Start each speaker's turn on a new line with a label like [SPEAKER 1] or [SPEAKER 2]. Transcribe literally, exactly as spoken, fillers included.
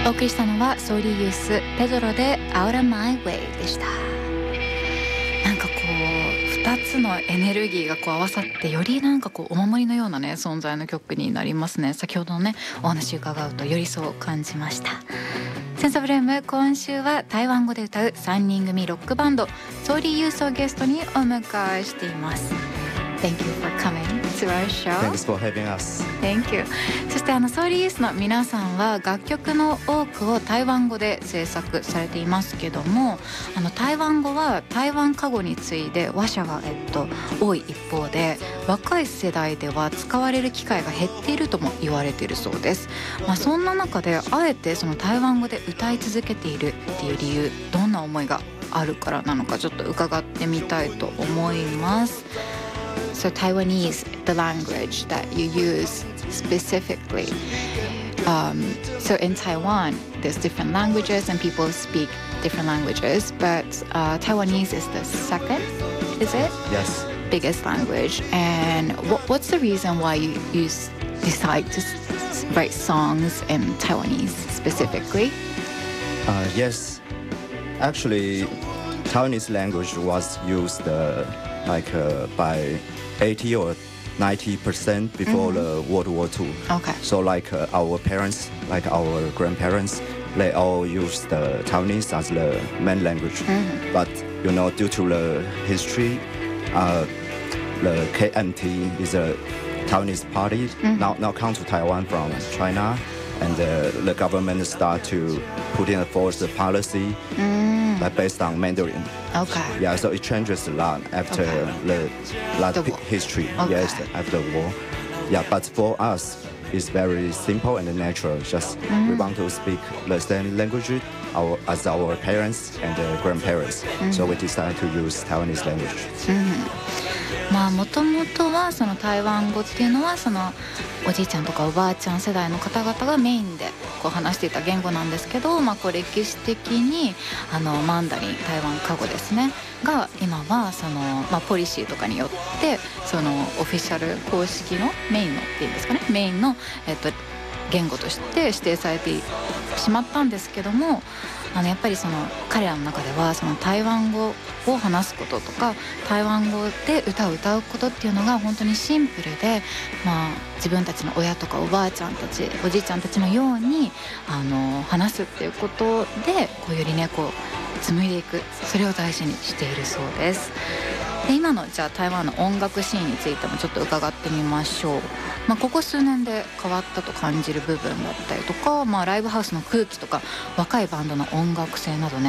[SPEAKER 1] お送りしたのはソーリーユースペドロで Out of My Way でした。なんかこうふたつのエネルギーがこう合わさってよりなんかこうお守りのようなね存在の曲になりますね。先ほどのねお話伺うとよりそう感じました。センサブルーム、今週は台湾語で歌うさんにん組ロックバンドソーリーユースをゲストにお迎えしています。 Thank you for coming to our show.
[SPEAKER 2] Thanks for having us.
[SPEAKER 1] Thank you. そしてあのソーリーユースの皆さんは楽曲の多くを台湾語で制作されていますけども、あの台湾語は台湾歌語に次いで話者が、えっと、多い一方で若い世代では使われる機会が減っているとも言われているそうです。まあ、そんな中であえてその台湾語で歌い続けているっていう理由、どんな思いがあるからなのかちょっと伺ってみたいと思います。So Taiwanese, the language that you use specifically. Um, so in Taiwan, there's different languages and people speak different languages, but uh, Taiwanese is the second, is it?
[SPEAKER 2] Yes.
[SPEAKER 1] Biggest language. And what, what's the reason why you, you decide to s- write songs in Taiwanese specifically?
[SPEAKER 2] Uh, yes. Actually, Taiwanese language was used uh, like uh, by eighty or ninety percent before
[SPEAKER 1] Mhm.
[SPEAKER 2] the World War Two.
[SPEAKER 1] Okay.
[SPEAKER 2] So like uh, our parents, like our grandparents, they all used the Taiwanese as the main language.
[SPEAKER 1] Mhm.
[SPEAKER 2] But you know, due to the history, uh, the K M T is a Taiwanese party
[SPEAKER 1] Mhm.
[SPEAKER 2] now now come to Taiwan from China, and uh, the government start to put in force the policy
[SPEAKER 1] Mm.
[SPEAKER 2] like based on Mandarin.
[SPEAKER 1] Okay.
[SPEAKER 2] Yeah, so it changes a lot after
[SPEAKER 1] Okay.
[SPEAKER 2] the last
[SPEAKER 1] The war.
[SPEAKER 2] history.
[SPEAKER 1] Okay.
[SPEAKER 2] Yes, after the war. Yeah, but for us, it's very simple and natural. Just we want to speak the same language our, as our parents and uh, grandparents. So we decided to use Taiwanese language.
[SPEAKER 1] まあもともとはその台湾語っていうのはそのおじいちゃんとかおばあちゃん世代の方々がメインでこう話していた言語なんですけど、まあ、こう歴史的にあのマンダリン台湾歌語ですねが今はその、まあ、ポリシーとかによってそのオフィシャル公式のメインのっていうんですかねメインの、えっと、言語として指定されてしまったんですけども、あのやっぱりその彼らの中ではその台湾語を話すこととか台湾語で歌を歌うことっていうのが本当にシンプルで、まあ、自分たちの親とかおばあちゃんたちおじいちゃんたちのようにあの話すっていうことでこうよりねこう紡いでいく、それを大事にしているそうです。で今のじゃあ台湾の音楽シーンについてもちょっと伺ってみましょう。まあ、ここ数年で変わったと感じる部分だったりとか、まあ、ライブハウスの空気とか若いバンドの音楽性などね